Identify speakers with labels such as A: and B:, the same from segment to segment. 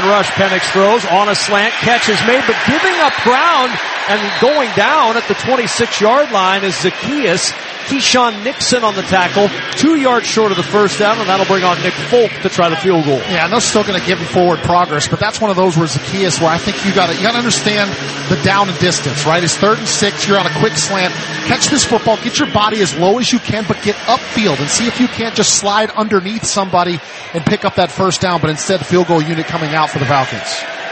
A: man rush. Penix throws on a slant. Catch is made, but giving up ground and going down at the 26-yard line is Zacchaeus. Keyshawn Nixon on the tackle, 2 yards short of the first down, and that'll bring on Nick Folk to try the field goal.
B: Yeah, and they're still going to give him forward progress, but that's one of those where Zacchaeus, where I think you got to understand the down and distance, right? It's 3rd and 6, you're on a quick slant. Catch this football, get your body as low as you can, but get upfield and see if you can't just slide underneath somebody and pick up that first down, but instead the field goal unit coming out for the Falcons.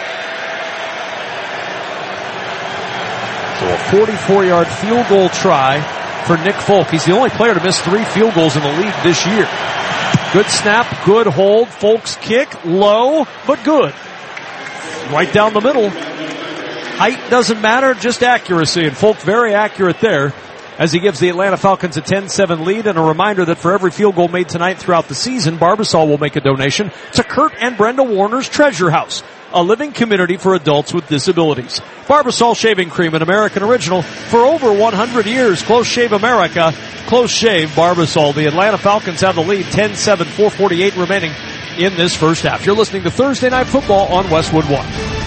A: So a 44-yard field goal try for Nick Folk. He's the only player to miss 3 field goals in the league this year. Good snap, good hold. Folk's kick, low, but good. Right down the middle. Height doesn't matter, just accuracy, and Folk very accurate there as he gives the Atlanta Falcons a 10-7 lead. And a reminder that for every field goal made tonight throughout the season, Barbasol will make a donation to Kurt and Brenda Warner's Treasure House, a living community for adults with disabilities. Barbasol Shaving Cream, an American original for over 100 years. Close Shave America, Close Shave Barbasol. The Atlanta Falcons have the lead, 10-7, 4:48 remaining in this first half. You're listening to Thursday Night Football on Westwood One.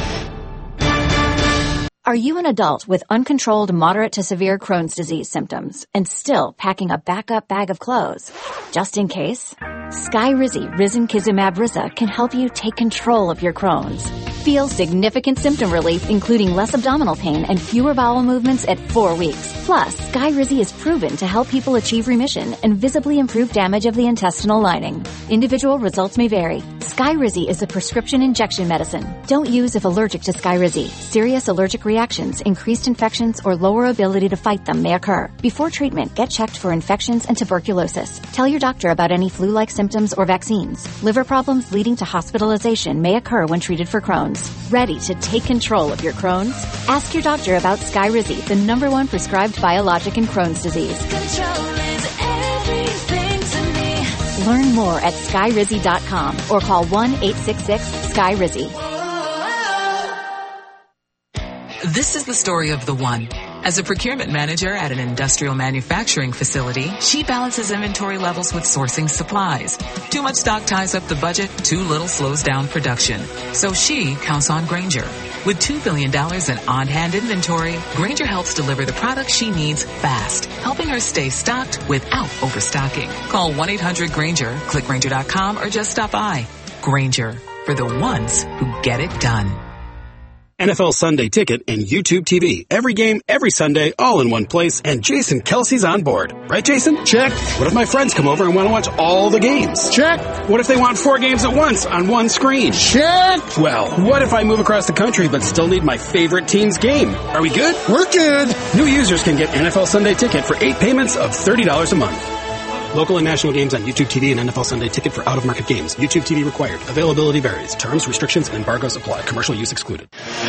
C: Are you an adult with uncontrolled moderate to severe Crohn's disease symptoms and still packing a backup bag of clothes? Just in case, Skyrizi Risankizumab Riza can help you take control of your Crohn's. Feel significant symptom relief, including less abdominal pain and fewer bowel movements at 4 weeks. Plus, Skyrizi is proven to help people achieve remission and visibly improve damage of the intestinal lining. Individual results may vary. Skyrizi is a prescription injection medicine. Don't use if allergic to Skyrizi. Serious allergic reactions, increased infections, or lower ability to fight them may occur. Before treatment, get checked for infections and tuberculosis. Tell your doctor about any flu-like symptoms or vaccines. Liver problems leading to hospitalization may occur when treated for Crohn's. Ready to take control of your Crohn's? Ask your doctor about Skyrizi, the #1 prescribed biologic in Crohn's disease.
D: Control is everything to me.
C: Learn more at Skyrizi.com or call 1-866-SKYRIZI.
E: This is the story of the one. As a procurement manager at an industrial manufacturing facility, she balances inventory levels with sourcing supplies. Too much stock ties up the budget, too little slows down production. So she counts on Grainger. With $2 billion in on-hand inventory, Grainger helps deliver the products she needs fast, helping her stay stocked without overstocking. Call 1-800-GRAINGER, click Grainger.com, or just stop by. Grainger, for the ones who get it done.
F: NFL Sunday Ticket and YouTube TV. Every game, every Sunday, all in one place, and Jason Kelsey's on board. Right, Jason?
B: Check.
F: What if my friends come over and want to watch all the games?
B: Check.
F: What if they want 4 games at once on one screen?
B: Check.
F: Well, what if I move across the country but still need my favorite team's game? Are we good?
B: We're good.
F: New users can get NFL Sunday Ticket for 8 payments of $30 a month. Local and national games on YouTube TV and NFL Sunday Ticket for out-of-market games. YouTube TV required. Availability varies. Terms, restrictions, and embargoes apply. Commercial use excluded.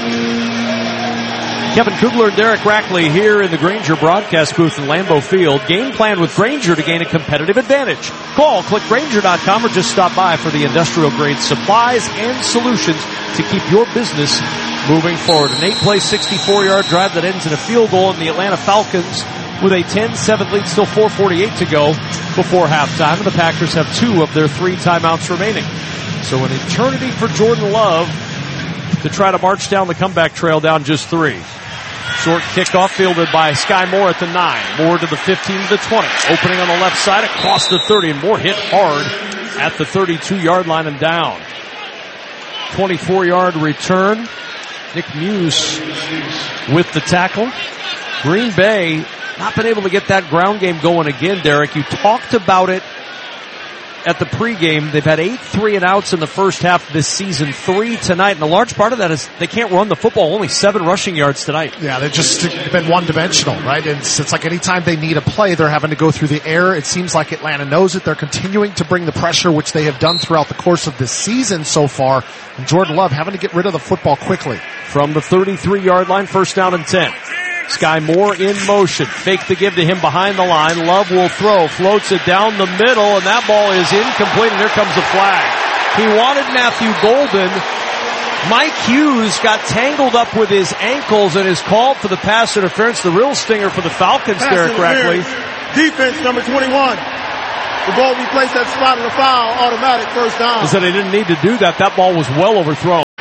A: Kevin Kugler and Derek Rackley here in the Grainger broadcast booth in Lambeau Field. Game plan with Grainger to gain a competitive advantage. Call, click Grainger.com, or just stop by for the industrial-grade supplies and solutions to keep your business moving forward. An 8-play, 64-yard drive that ends in a field goal, and the Atlanta Falcons with a 10-7 lead, still 4:48 to go before halftime, and the Packers have 2 of their 3 timeouts remaining. So an eternity for Jordan Love to try to march down the comeback trail down just 3. Short kickoff fielded by Sky Moore at the 9. Moore to the 15 to the 20. Opening on the left side across the 30, and Moore hit hard at the 32-yard line and down. 24-yard return. Nick Muse with the tackle. Green Bay not been able to get that ground game going again, Derek. You talked about it at the pregame. They've had 8 3-and-outs in the first half of this season, 3 tonight, and a large part of that is they can't run the football. Only 7 rushing yards tonight.
B: Yeah, they've just been one-dimensional, right? It's like anytime they need a play, they're having to go through the air. It seems like Atlanta knows it. They're continuing to bring the pressure, which they have done throughout the course of this season so far. And Jordan Love having to get rid of the football quickly.
A: From the 33-yard line, first down and 10. Sky Moore in motion. Fake the give to him behind the line. Love will throw. Floats it down the middle, and that ball is incomplete, and here comes the flag. He wanted Matthew Golden. Mike Hughes got tangled up with his ankles and is called for the pass interference. The real stinger for the Falcons, Derek Rackley.
G: Defense number 21. The ball replaced that spot of the foul, automatic first down.
A: He said they didn't need to do that. That ball was well overthrown.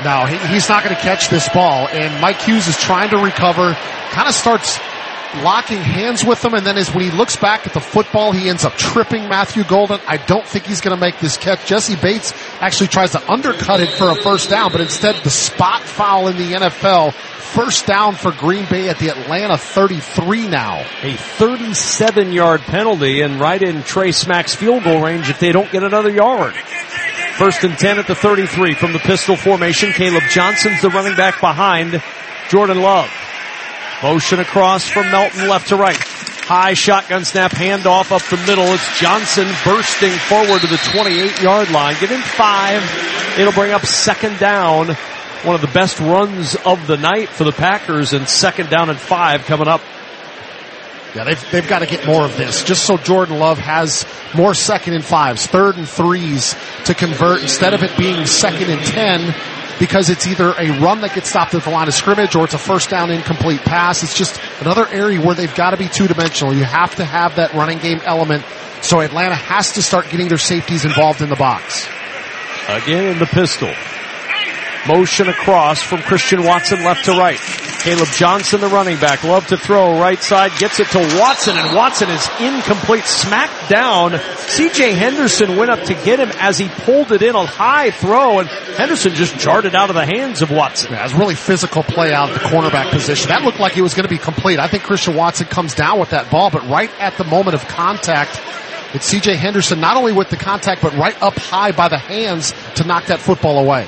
B: No, he's not going to catch this ball. And Mike Hughes is trying to recover, kind of starts locking hands with him, and then when he looks back at the football, he ends up tripping Matthew Golden. I don't think he's going to make this catch. Jesse Bates actually tries to undercut it for a first down, but instead the spot foul in the NFL. First down for Green Bay at the Atlanta 33 now.
A: A 37-yard penalty and right in Trey Smack's field goal range if they don't get another yard. 1st and 10 at the 33 from the pistol formation. Caleb Johnson's the running back behind Jordan Love. Motion across from Melton left to right. High shotgun snap, handoff up the middle. It's Johnson bursting forward to the 28-yard line. Get in 5. It'll bring up 2nd down. One of the best runs of the night for the Packers, and 2nd down and 5 coming up.
B: Yeah, they've got to get more of this, just so Jordan Love has more 2nd and 5s, 3rd and 3s to convert instead of it being 2nd and 10. Because it's either a run that gets stopped at the line of scrimmage or it's a first down incomplete pass. It's just another area where they've got to be two-dimensional. You have to have that running game element. So Atlanta has to start getting their safeties involved in the box.
A: Again in the pistol. Motion across from Christian Watson left to right. Caleb Johnson, the running back, love to throw right side, gets it to Watson, and Watson is incomplete, smacked down. C.J. Henderson went up to get him as he pulled it in, a high throw, and Henderson just jarred it out of the hands of Watson.
B: Yeah, it was a really physical play out of the cornerback position. That looked like it was going to be complete. I think Christian Watson comes down with that ball, but right at the moment of contact, it's C.J. Henderson not only with the contact, but right up high by the hands to knock that football away.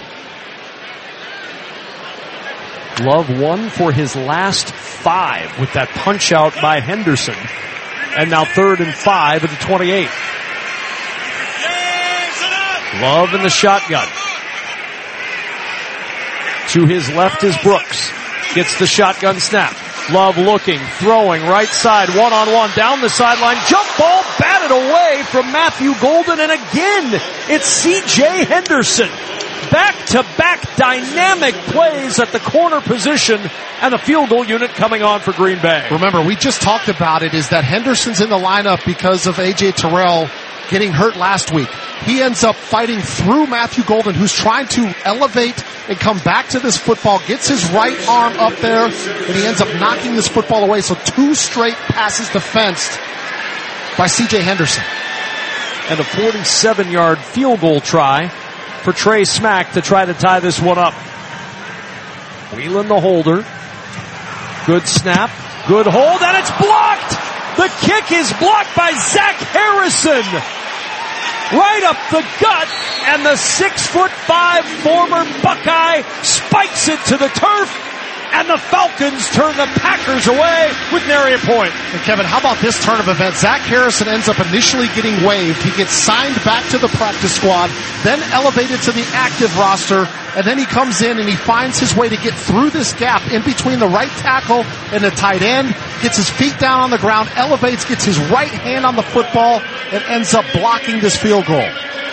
A: Love 1 for his last 5 with that punch out by Henderson. And now 3rd and 5 at the 28. Love in the shotgun. To his left is Brooks. Gets the shotgun snap. Love looking, throwing, right side, one-on-one, down the sideline, jump ball, batted away from Matthew Golden, and again, it's C.J. Henderson. Back-to-back dynamic plays at the corner position, and a field goal unit coming on for Green Bay.
B: Remember, we just talked about it, is that Henderson's in the lineup because of A.J. Terrell getting hurt last week. He ends up fighting through Matthew Golden, who's trying to elevate and come back to this football, gets his right arm up there, and he ends up knocking this football away. So 2 straight passes defensed by C.J. Henderson.
A: And a 47-yard field goal try for Trey Smack to try to tie this one up. Wheeling the holder. Good snap. Good hold, and it's blocked! The kick is blocked by Zach Harrison. Right up the gut, and the 6'5" former Buckeye spikes it to the turf, and the Falcons turn the Packers away with nary a point.
B: And Kevin, how about this turn of events? Zach Harrison ends up initially getting waived. He gets signed back to the practice squad, then elevated to the active roster, and then he comes in and he finds his way to get through this gap in between the right tackle and the tight end, gets his feet down on the ground, elevates, gets his right hand on the football, and ends up blocking this field goal.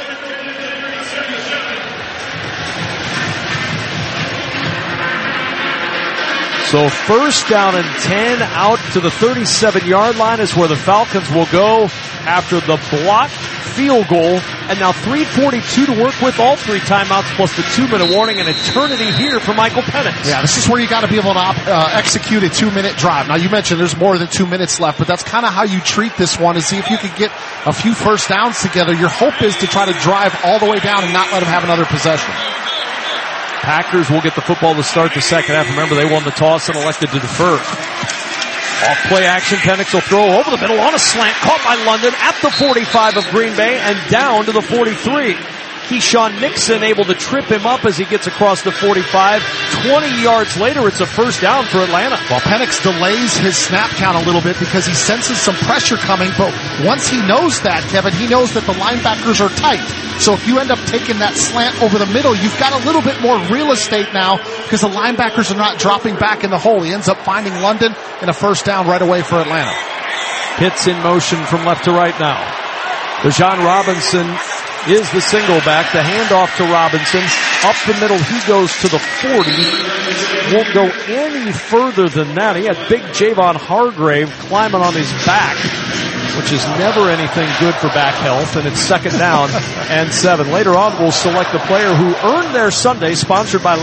A: So 1st down and 10 out to the 37-yard line is where the Falcons will go after the blocked field goal. And now 3:42 to work with, all 3 timeouts plus the 2-minute warning, and eternity here for Michael Penix.
B: Yeah, this is where you got to be able to execute a 2-minute drive. Now you mentioned there's more than 2 minutes left, but that's kind of how you treat this one, is see if you could get a few first downs together. Your hope is to try to drive all the way down and not let them have another possession.
A: Packers will get the football to start the second half. Remember, they won the toss and elected to defer. Off play action, Penix will throw over the middle on a slant, caught by London at the 45 of Green Bay and down to the 43. Keyshawn Nixon able to trip him up as he gets across the 45. 20 yards later, it's a first down for Atlanta.
B: Well, Penix delays his snap count a little bit because he senses some pressure coming, but once he knows that, Kevin, he knows that the linebackers are tight. So if you end up taking that slant over the middle, you've got a little bit more real estate now because the linebackers are not dropping back in the hole. He ends up finding London and a first down right away for Atlanta.
A: Pitts in motion from left to right now. Bijan Robinson is the single back. The handoff to Robinson. Up the middle, he goes to the 40. Won't go any further than that. He had big Javon Hargrave climbing on his back, which is never anything good for back health, and it's 2nd down and 7. Later on, we'll select the player who earned their Sunday, sponsored by